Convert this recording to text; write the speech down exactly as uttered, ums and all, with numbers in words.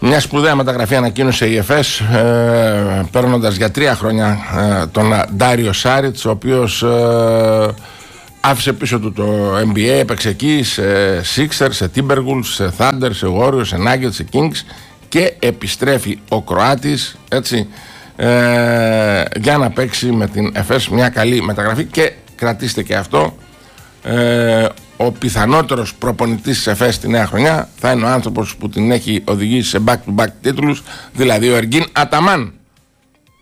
Μια σπουδαία μεταγραφή ανακοίνωσε η ΕΦΕΣ, ε, παίρνοντας για τρία χρόνια ε, τον Ντάριο Σάριτς, ο οποίος ε, άφησε πίσω του το N B A, έπαιξε εκεί σε Sixers, σε Timberwolves, σε Thunder, σε Warriors, σε Nuggets, σε Kings, και επιστρέφει ο Κροάτης, έτσι, ε, για να παίξει με την ΕΦΕΣ μια καλή μεταγραφή. Και κρατήστε και αυτό, ε, ο πιθανότερος προπονητής της ΕΦΕΣ τη νέα χρονιά θα είναι ο άνθρωπος που την έχει οδηγήσει σε back-to-back τίτλους, δηλαδή ο Εργίν Αταμάν.